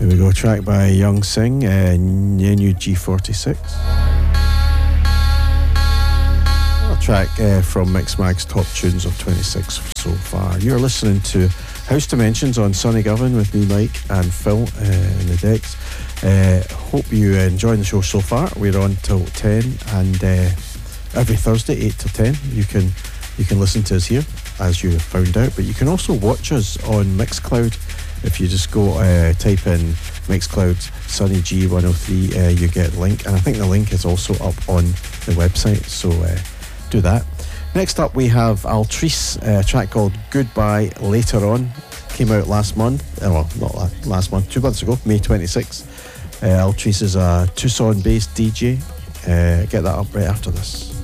Here we go, track by Young Sing, Nenu G46. A track from Mixmag's top tunes of 26 so far. You're listening to House Dimensions on Sonny Govan with me, Mike, and Phil in the decks. Hope you enjoying the show so far. We're on till 10, and every Thursday 8 to 10 you can listen to us here, as you found out, but you can also watch us on Mixcloud. If you just go type in Mixcloud Sonny G103, you get a link, and I think the link is also up on the website, so do that. Next up we have Altrice, a track called Goodbye Later On. Came out last month, well, not last month, 2 months ago, May 26th. Altrice is a Tucson based DJ. Get that up right after this.